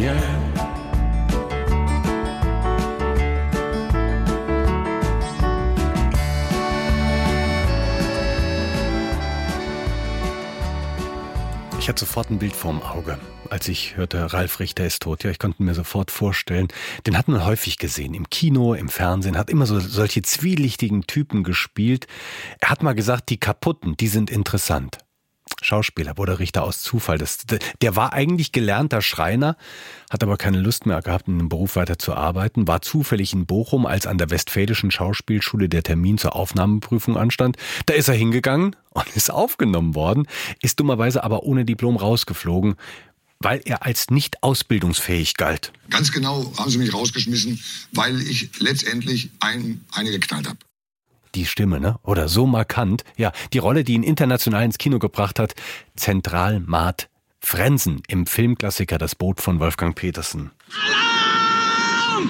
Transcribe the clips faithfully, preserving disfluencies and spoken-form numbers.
yeah. Ich hatte sofort ein Bild vorm Auge, als ich hörte, Ralf Richter ist tot. Ja, ich konnte mir sofort vorstellen, den hat man häufig gesehen, im Kino, im Fernsehen, hat immer so solche zwielichtigen Typen gespielt. Er hat mal gesagt, die Kaputten, die sind interessant. Schauspieler wurde Richter aus Zufall. Das, der war eigentlich gelernter Schreiner, hat aber keine Lust mehr gehabt, in dem Beruf weiter zu arbeiten, war zufällig in Bochum, als an der Westfälischen Schauspielschule der Termin zur Aufnahmeprüfung anstand. Da ist er hingegangen und ist aufgenommen worden, ist dummerweise aber ohne Diplom rausgeflogen, weil er als nicht ausbildungsfähig galt. Ganz genau haben sie mich rausgeschmissen, weil ich letztendlich ein, eine geknallt habe. Die Stimme, ne? Oder so markant. Ja, die Rolle, die ihn international ins Kino gebracht hat. Zentral Mart Frensen im Filmklassiker Das Boot von Wolfgang Petersen. Alarm!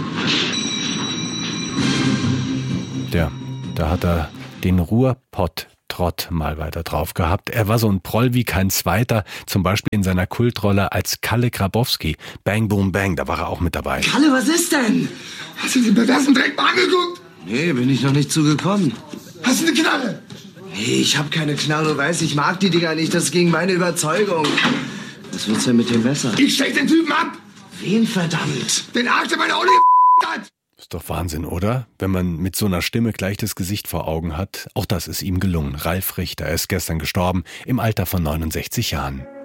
Ja, da hat er den Ruhrpott-Trott mal weiter drauf gehabt. Er war so ein Proll wie kein zweiter, zum Beispiel in seiner Kultrolle als Kalle Grabowski. Bang, Boom, Bang, da war er auch mit dabei. Kalle, was ist denn? Hast du den perversen Dreck mal angeguckt? Nee, bin ich noch nicht zugekommen. Hast du eine Knarre? Nee, ich hab keine Knarre, du weißt, ich mag die Dinger nicht, das ist gegen meine Überzeugung. Was willst du denn mit dem Messer? Ich stech den Typen ab! Wen verdammt? Den Arsch, der meine Olle hat! Ist doch Wahnsinn, oder? Wenn man mit so einer Stimme gleich das Gesicht vor Augen hat. Auch das ist ihm gelungen. Ralf Richter, er ist gestern gestorben, im Alter von neunundsechzig Jahren.